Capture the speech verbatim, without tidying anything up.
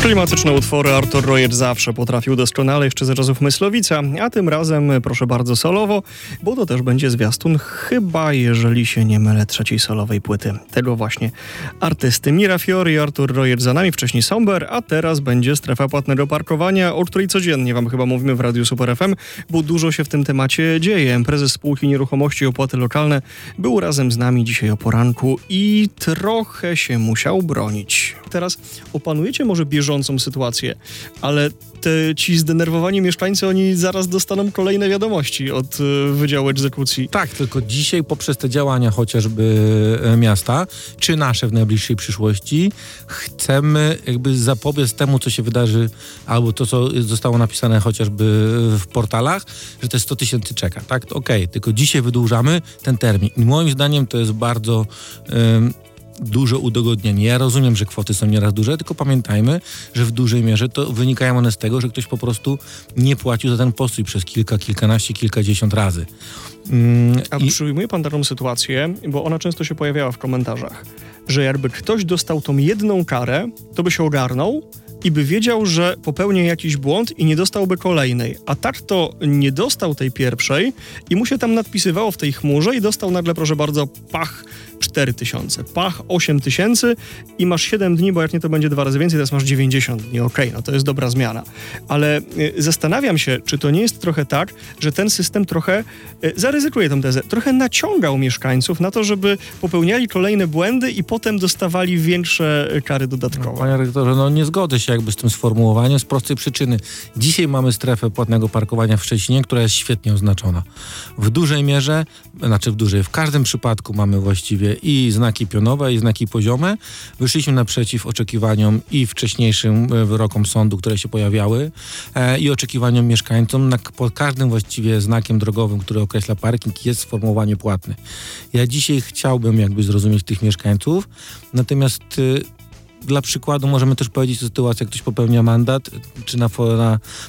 Klimatyczne utwory Artur Royer zawsze potrafił doskonale, jeszcze za czasów Myslowica, a tym razem, proszę bardzo, solowo, bo to też będzie zwiastun, chyba, jeżeli się nie mylę, trzeciej solowej płyty tego właśnie artysty. Mira Fiori i Artur Royer za nami, wcześniej Somber, a teraz będzie strefa płatnego parkowania, o której codziennie wam chyba mówimy w Radiu Super F M, bo dużo się w tym temacie dzieje. Prezes spółki nieruchomości Opłaty Lokalne był razem z nami dzisiaj o poranku i trochę się musiał bronić. Teraz opanujecie może bieżącą sytuację, ale te, ci zdenerwowani mieszkańcy, oni zaraz dostaną kolejne wiadomości od y, Wydziału Egzekucji. Tak, tylko dzisiaj poprzez te działania chociażby miasta, czy nasze w najbliższej przyszłości, chcemy jakby zapobiec temu, co się wydarzy, albo to, co zostało napisane chociażby w portalach, że te sto tysięcy czeka, tak? Okej, okay, tylko dzisiaj wydłużamy ten termin. I moim zdaniem to jest bardzo... Ym, duże udogodnienie. Ja rozumiem, że kwoty są nieraz duże, tylko pamiętajmy, że w dużej mierze to wynikają one z tego, że ktoś po prostu nie płacił za ten postój przez kilka, kilkanaście, kilkadziesiąt razy. Mm, A i... przyjmuje pan taką sytuację, bo ona często się pojawiała w komentarzach, że jakby ktoś dostał tą jedną karę, to by się ogarnął i by wiedział, że popełnia jakiś błąd i nie dostałby kolejnej. A tak to nie dostał tej pierwszej i mu się tam nadpisywało w tej chmurze i dostał nagle, proszę bardzo, pach cztery tysiące, pach osiem tysięcy i masz siedem dni, bo jak nie to będzie dwa razy więcej, teraz masz dziewięćdziesiąt dni. Okej, okay, no to jest dobra zmiana. Ale y, zastanawiam się, czy to nie jest trochę tak, że ten system trochę, y, zaryzykuję tę tezę, trochę naciągał mieszkańców na to, żeby popełniali kolejne błędy i potem dostawali większe kary dodatkowe. No, panie rektorze, no nie zgodzę się jakby z tym sformułowaniem z prostej przyczyny. Dzisiaj mamy strefę płatnego parkowania w Szczecinie, która jest świetnie oznaczona. W dużej mierze, znaczy w dużej, w każdym przypadku mamy właściwie i znaki pionowe, i znaki poziome. Wyszliśmy naprzeciw oczekiwaniom i wcześniejszym wyrokom sądu, które się pojawiały, e, i oczekiwaniom mieszkańcom. Na, pod każdym właściwie znakiem drogowym, który określa parking, jest sformułowanie płatne. Ja dzisiaj chciałbym jakby zrozumieć tych mieszkańców, natomiast y, dla przykładu możemy też powiedzieć o sytuacji, jak ktoś popełnia mandat, czy na, na